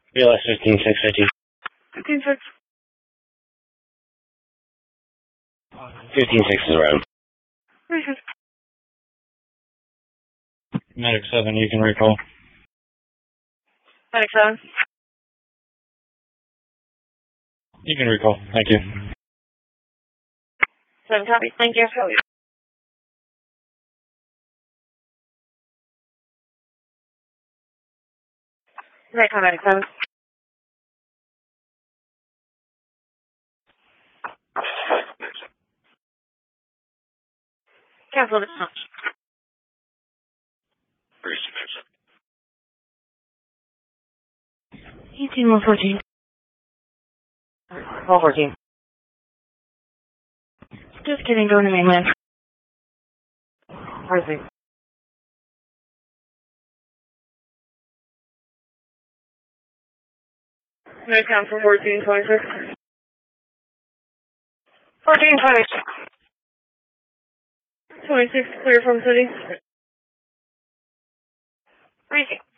BLS 15650. 156. 156 is around. 36. Medic 7, you can recall. Medic 7. You can recall. Thank you. 7 copy. Thank you. Right, Medic 7. Cancel this. 18114. 1214. Just kidding, going to mainland. Where's he? No count for 1426. 1426. 26, clear from city. 36.